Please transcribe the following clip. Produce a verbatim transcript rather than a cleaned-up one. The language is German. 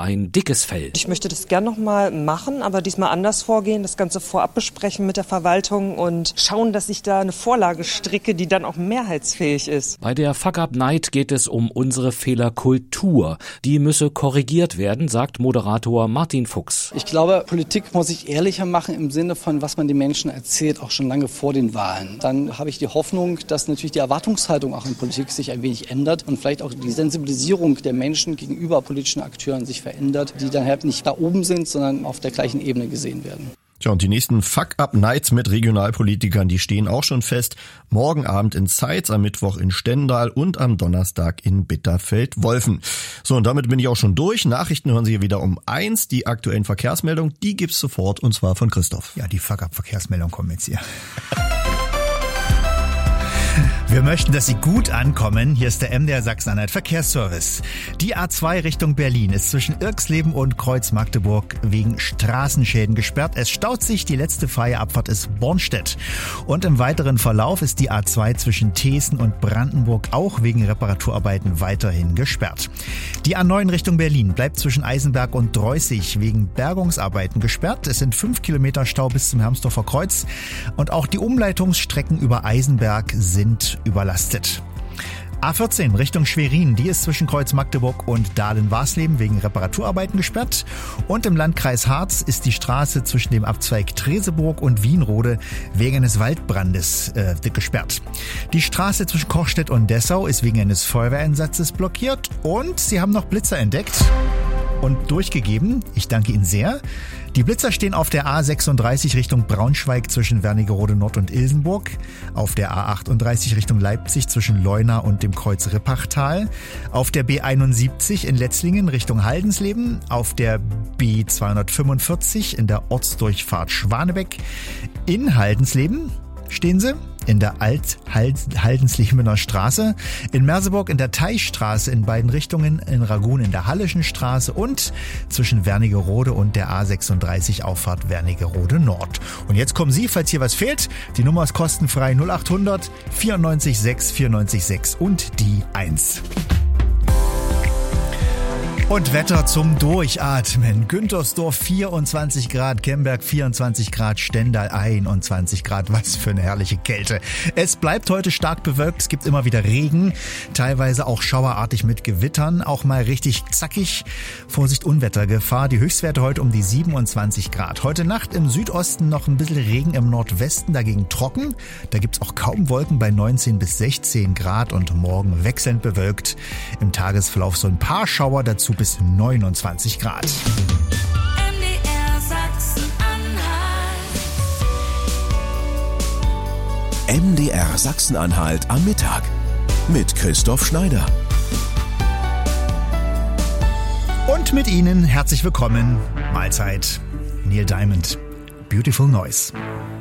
ein dickes Fell. Ich möchte das gern noch mal machen, aber diesmal anders vorgehen, das Ganze vorab besprechen mit der Verwaltung und schauen, dass ich da eine Vorlage stricke, die dann auch mehrheitsfähig ist. Bei der Fuck-Up-Night geht es um unsere Fehlerkultur. Die müsse korrigiert werden, sagt Moderator Martin Fuchs. Ich glaube, Politik muss sich ehrlicher machen im Sinne von, was man den Menschen erzählt, auch schon lange vor den Wahlen. Dann habe ich die Hoffnung, dass natürlich die Erwartungshaltung auch in Politik sich ein wenig ändert und vielleicht auch die Sensibilisierung der Menschen gegenüber politischen Akteuren sich verändert, die dann halt nicht da oben sind, sondern auf der gleichen Ebene gesehen werden. Tja, und die nächsten Fuck-Up-Nights mit Regionalpolitikern, die stehen auch schon fest. Morgen Abend in Zeitz, am Mittwoch in Stendal und am Donnerstag in Bitterfeld-Wolfen. So, und damit bin ich auch schon durch. Nachrichten hören Sie hier wieder um eins. Die aktuellen Verkehrsmeldungen, die gibt's sofort, und zwar von Christoph. Ja, die Fuck-Up-Verkehrsmeldungen kommen jetzt hier. Wir möchten, dass Sie gut ankommen. Hier ist der M D R Sachsen-Anhalt Verkehrsservice. Die A zwei Richtung Berlin ist zwischen Irxleben und Kreuz-Magdeburg wegen Straßenschäden gesperrt. Es staut sich, die letzte freie Abfahrt ist Bornstedt. Und im weiteren Verlauf ist die A zwei zwischen Thesen und Brandenburg auch wegen Reparaturarbeiten weiterhin gesperrt. Die A neun Richtung Berlin bleibt zwischen Eisenberg und Dreußig wegen Bergungsarbeiten gesperrt. Es sind fünf Kilometer Stau bis zum Hermsdorfer Kreuz. Und auch die Umleitungsstrecken über Eisenberg sind überlastet. A vierzehn Richtung Schwerin, die ist zwischen Kreuz-Magdeburg und Dahlen-Warsleben wegen Reparaturarbeiten gesperrt. Und im Landkreis Harz ist die Straße zwischen dem Abzweig Treseburg und Wienrode wegen eines Waldbrandes äh, gesperrt. Die Straße zwischen Kochstedt und Dessau ist wegen eines Feuerwehreinsatzes blockiert. Und sie haben noch Blitzer entdeckt und durchgegeben. Ich danke Ihnen sehr. Die Blitzer stehen auf der A sechsunddreißig Richtung Braunschweig zwischen Wernigerode Nord und Ilsenburg, auf der A achtunddreißig Richtung Leipzig zwischen Leuna und dem Kreuz Rippachtal, auf der B einundsiebzig in Letzlingen Richtung Haldensleben, auf der B zweihundertfünfundvierzig in der Ortsdurchfahrt Schwanebeck, in Haldensleben stehen sie, in der Alt-Haldenslebener Straße, in Merseburg in der Teichstraße in beiden Richtungen, in Ragun in der Hallischen Straße und zwischen Wernigerode und der A sechsunddreißig Auffahrt Wernigerode Nord. Und jetzt kommen Sie, falls hier was fehlt. Die Nummer ist kostenfrei null achthundert vierundneunzig sechs vierundneunzig sechs und die eins. Und Wetter zum Durchatmen. Güntersdorf vierundzwanzig Grad, Kemberg vierundzwanzig Grad, Stendal einundzwanzig Grad. Was für eine herrliche Kälte. Es bleibt heute stark bewölkt, es gibt immer wieder Regen, teilweise auch schauerartig mit Gewittern, auch mal richtig zackig. Vorsicht, Unwettergefahr. Die Höchstwerte heute um die siebenundzwanzig Grad. Heute Nacht im Südosten noch ein bisschen Regen, im Nordwesten dagegen trocken. Da gibt's auch kaum Wolken bei neunzehn bis sechzehn Grad und morgen wechselnd bewölkt. Im Tagesverlauf so ein paar Schauer, dazu bis neunundzwanzig Grad. M D R Sachsen-Anhalt. M D R Sachsen-Anhalt am Mittag mit Christoph Schneider. Und mit Ihnen herzlich willkommen. Mahlzeit. Neil Diamond. Beautiful Noise.